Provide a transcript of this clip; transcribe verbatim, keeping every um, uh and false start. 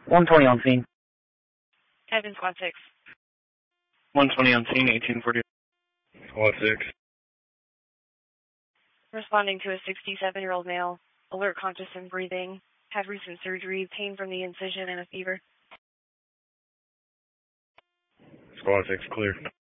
one twenty on scene. Evan, squad six. one twenty on scene, eighteen forty. Squad six. Responding to a sixty-seven-year-old male, alert, conscious, and breathing. Had recent surgery, pain from the incision, and a fever. Squad six, clear.